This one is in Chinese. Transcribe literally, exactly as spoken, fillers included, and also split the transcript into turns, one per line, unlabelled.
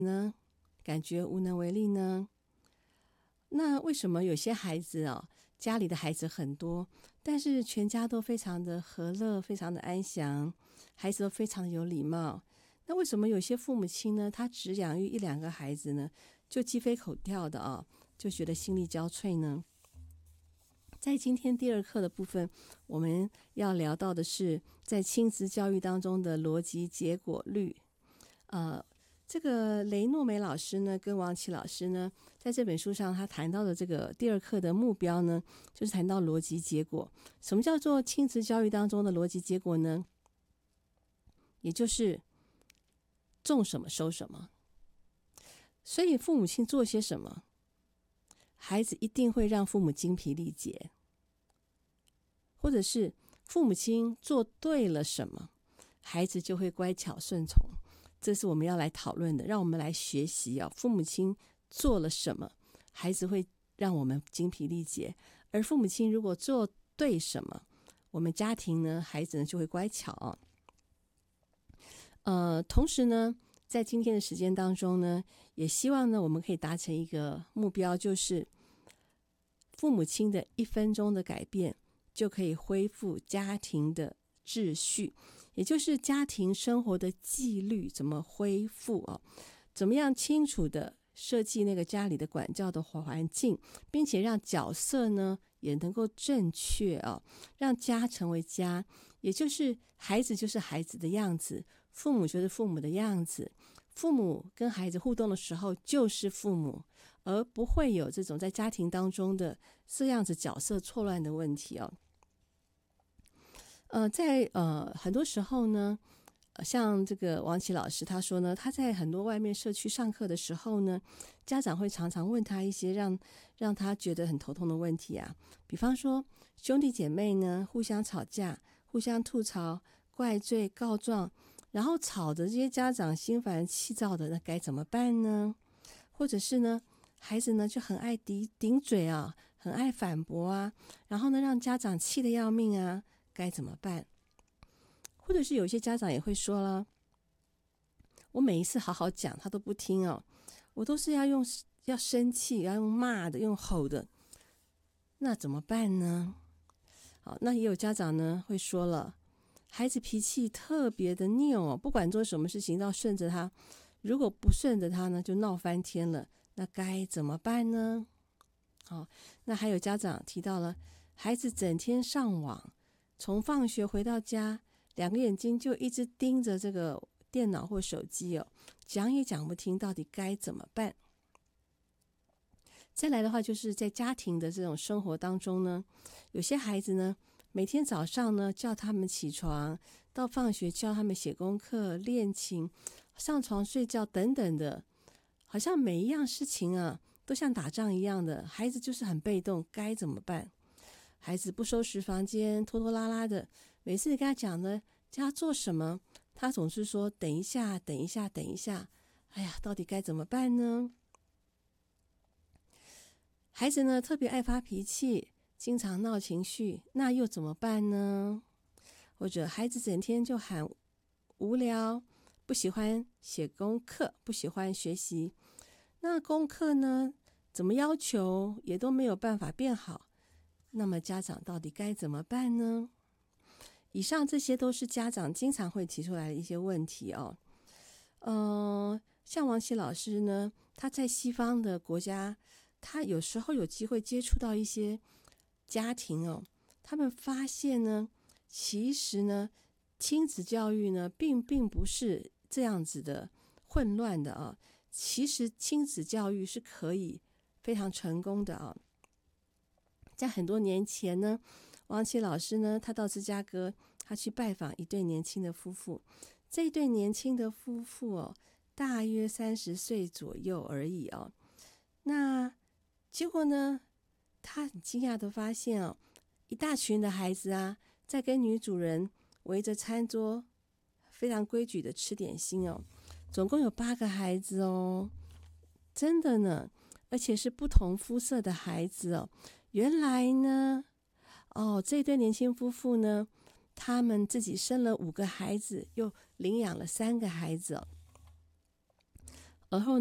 呢？感觉无能为力呢？那为什么有些孩子哦，家里的孩子很多，但是全家都非常的和乐，非常的安详，孩子都非常的有礼貌？那为什么有些父母亲呢，他只养育一两个孩子呢，就鸡飞狗跳的啊、哦，就觉得心力交瘁呢？在今天第二课的部分，我们要聊到的是在亲子教育当中的逻辑结果律。呃，这个雷诺梅老师呢，跟王琦老师呢，在这本书上，他谈到的这个第二课的目标呢，就是谈到逻辑结果。什么叫做亲子教育当中的逻辑结果呢？也就是种什么收什么。所以父母亲做些什么，孩子一定会让父母精疲力竭，或者是父母亲做对了什么，孩子就会乖巧顺从。这是我们要来讨论的，让我们来学习啊！父母亲做了什么，孩子会让我们精疲力竭；而父母亲如果做对什么，我们家庭呢，孩子呢就会乖巧啊。呃，同时呢，在今天的时间当中呢，也希望呢，我们可以达成一个目标，就是父母亲的一分钟的改变，就可以恢复家庭的秩序，也就是家庭生活的纪律怎么恢复啊？怎么样清楚的设计那个家里的管教的环境，并且让角色呢也能够正确啊，让家成为家，也就是孩子就是孩子的样子，父母就是父母的样子，父母跟孩子互动的时候就是父母，而不会有这种在家庭当中的这样子角色错乱的问题哦。呃，在呃很多时候呢，像这个王琦老师他说呢，他在很多外面社区上课的时候呢，家长会常常问他一些让让他觉得很头痛的问题啊，比方说兄弟姐妹呢互相吵架、互相吐槽、怪罪、告状，然后吵得这些家长心烦气躁的，那该怎么办呢？或者是呢，孩子呢就很爱顶顶嘴啊，很爱反驳啊，然后呢让家长气得要命啊，该怎么办？或者是有些家长也会说了，我每一次好好讲他都不听哦，我都是要用要生气，要用骂的，用吼的，那怎么办呢？好，那也有家长呢会说了，孩子脾气特别的拗哦，不管做什么事情都要顺着他，如果不顺着他呢，就闹翻天了，那该怎么办呢？好，那还有家长提到了，孩子整天上网，从放学回到家，两个眼睛就一直盯着这个电脑或手机哦，讲也讲不听，到底该怎么办？再来的话，就是在家庭的这种生活当中呢，有些孩子呢，每天早上呢叫他们起床，到放学教他们写功课、练琴、上床睡觉等等的，好像每一样事情啊，都像打仗一样的，孩子就是很被动，该怎么办？孩子不收拾房间，拖拖拉拉的，每次你跟他讲呢，叫他做什么，他总是说等一下，等一下，等一下。哎呀，到底该怎么办呢？孩子呢特别爱发脾气，经常闹情绪，那又怎么办呢？或者孩子整天就喊无聊，不喜欢写功课，不喜欢学习，那功课呢怎么要求也都没有办法变好，那么家长到底该怎么办呢？以上这些都是家长经常会提出来的一些问题哦。嗯、呃，像王琦老师呢，他在西方的国家，他有时候有机会接触到一些家庭哦，他们发现呢，其实呢，亲子教育呢，并并不是这样子的混乱的啊。其实亲子教育是可以非常成功的啊。在很多年前呢，王琦老师呢，他到芝加哥，他去拜访一对年轻的夫妇。这对年轻的夫妇哦，大约三十岁左右而已哦。那结果呢，他很惊讶的发现哦，一大群的孩子啊，在跟女主人围着餐桌，非常规矩的吃点心哦。总共有八个孩子哦，真的呢，而且是不同肤色的孩子哦。原来呢，哦，这对年轻夫妇呢，他们自己生了五个孩子，又领养了三个孩子哦。 而后